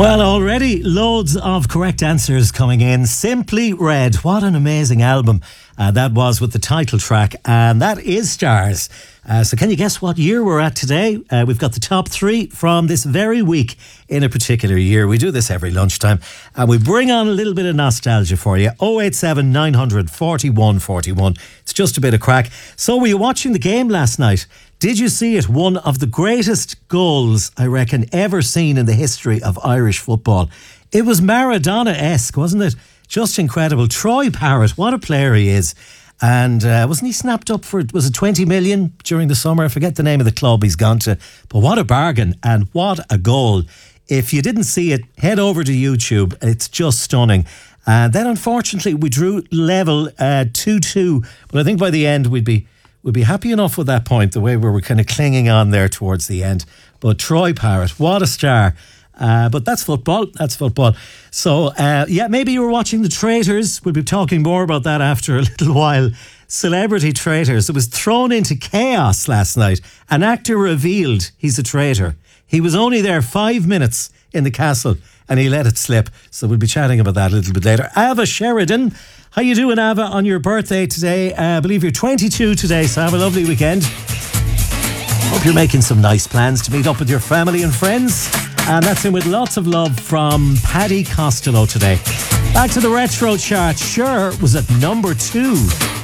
Well, already loads of correct answers coming in. Simply Red, what an amazing album that was with the title track, and that is Stars. So can you guess what year we're at today? We've got the top three from this very week in a particular year. We do this every lunchtime, and we bring on a little bit of nostalgia for you. 087 900 41 41. It's just a bit of crack. So were you watching the game last night? Did you see it? One of the greatest goals, I reckon, ever seen in the history of Irish football. It was Maradona-esque, wasn't it? Just incredible. Troy Parrott, what a player he is. And wasn't he snapped up for, was it 20 million during the summer? I forget the name of the club he's gone to. But what a bargain and what a goal. If you didn't see it, head over to YouTube. It's just stunning. And then unfortunately we drew level 2-2. But I think by the end we'd be happy enough with that point, the way we were kind of clinging on there towards the end. But Troy Parrott, what a star. But that's football. That's football. So, maybe you were watching The Traitors. We'll be talking more about that after a little while. Celebrity Traitors. It was thrown into chaos last night. An actor revealed he's a traitor. He was only there 5 minutes in the castle and he let it slip. So we'll be chatting about that a little bit later. Ava Sheridan. How you doing, Ava, on your birthday today? I believe you're 22 today, so have a lovely weekend. Hope you're making some nice plans to meet up with your family and friends. And that's in with lots of love from Paddy Costello today. Back to the retro chart. Sure was at number 2.